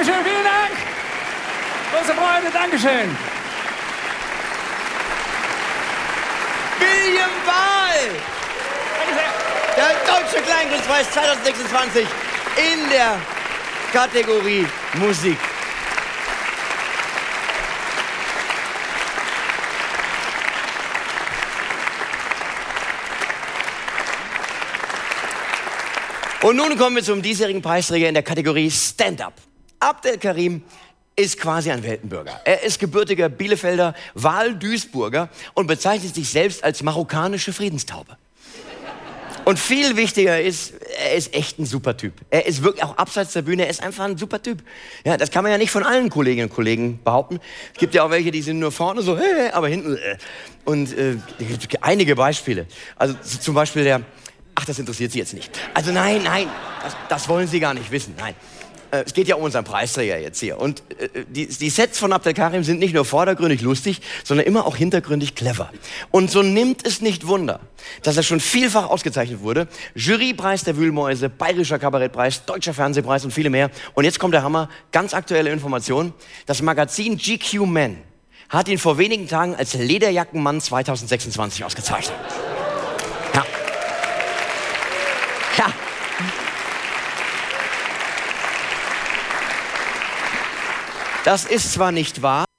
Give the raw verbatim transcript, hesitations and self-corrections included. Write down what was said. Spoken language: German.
Dankeschön, vielen Dank. Große Freude, Dankeschön. William Wahl! Danke sehr. Der Deutsche Kleinkunstpreis zweitausendsechsundzwanzig in der Kategorie Musik. Und nun kommen wir zum diesjährigen Preisträger in der Kategorie Stand-Up. Abdel Karim ist quasi ein Weltenbürger. Er ist gebürtiger Bielefelder Wahl-Duisburger und bezeichnet sich selbst als marokkanische Friedenstaube. Und viel wichtiger ist, er ist echt ein super Typ. Er ist wirklich, auch abseits der Bühne, er ist einfach ein super Typ. Ja, das kann man ja nicht von allen Kolleginnen und Kollegen behaupten. Es gibt ja auch welche, die sind nur vorne so, äh, aber hinten, äh. Und äh, es gibt einige Beispiele. Also zum Beispiel der, ach, das interessiert Sie jetzt nicht. Also nein, nein, das, das wollen Sie gar nicht wissen, nein. Es geht ja um unseren Preisträger jetzt hier. Und äh, die, die Sets von Abdel Karim sind nicht nur vordergründig lustig, sondern immer auch hintergründig clever. Und so nimmt es nicht Wunder, dass er schon vielfach ausgezeichnet wurde. Jurypreis der Wühlmäuse, Bayerischer Kabarettpreis, Deutscher Fernsehpreis und viele mehr. Und jetzt kommt der Hammer, ganz aktuelle Information. Das Magazin G Q Men hat ihn vor wenigen Tagen als Lederjackenmann zweitausendsechsundzwanzig ausgezeichnet. Ja. Ja. Das ist zwar nicht wahr,